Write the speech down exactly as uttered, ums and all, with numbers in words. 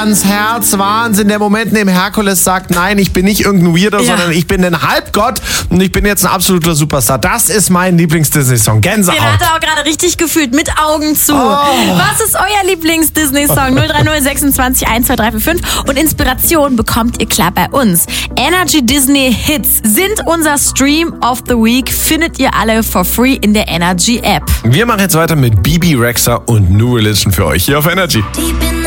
ans Herz. Wahnsinn. Der Moment, in dem Herkules sagt, nein, ich bin nicht irgendein Weirdo, Ja. sondern ich bin ein Halbgott und ich bin jetzt ein absoluter Superstar. Das ist mein Lieblings-Disney-Song. Gänsehaut. Den hat er auch gerade richtig gefühlt, mit Augen zu. Was ist euer Lieblings-Disney-Song? null drei null sechsundzwanzig eins zwei drei vier fünf. Und Inspiration bekommt ihr klar bei uns. Energy Disney Hits sind unser Stream of the Week. Findet ihr alle for free in der Energy App. Wir machen jetzt weiter mit Bibi Rexha und New Religion für euch hier auf Energy. Deep